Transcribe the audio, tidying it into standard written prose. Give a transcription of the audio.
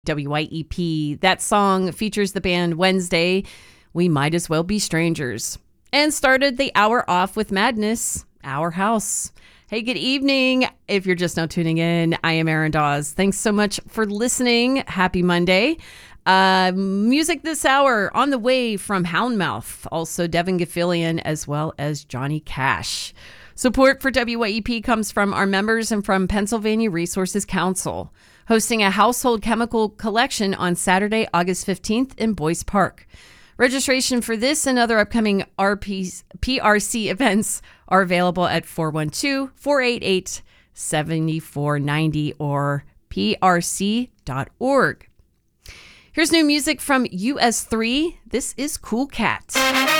WYEP. That song features the band Wednesday, We Might As Well Be Strangers, and started the hour off with Madness, Our House. Hey, good evening. If you're just now tuning in, I am Erin Dawes. Thanks so much for listening. Happy Monday. Music this hour on the way from Houndmouth, also Devin Gilfillian, as well as Johnny Cash. Support for WYEP comes from our members and from Pennsylvania Resources Council, hosting a household chemical collection on Saturday, August 15th in Boyce Park. Registration for this and other upcoming PRC events are available at 412-488-7490 or prc.org. Here's new music from US3. This is Cool Cat.